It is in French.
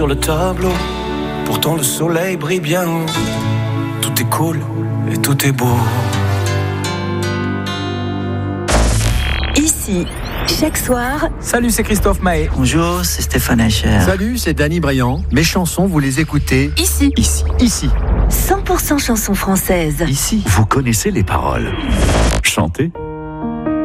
sur le tableau. Pourtant le soleil brille bien haut. Tout est cool et tout est beau. Ici, chaque soir. Salut, c'est Christophe Maé. Bonjour, c'est Stéphane Echer. Salut, c'est Danny Briand. Mes chansons, vous les écoutez Ici. 100% 100% chansons françaises. Ici. Vous connaissez les paroles. Chantez.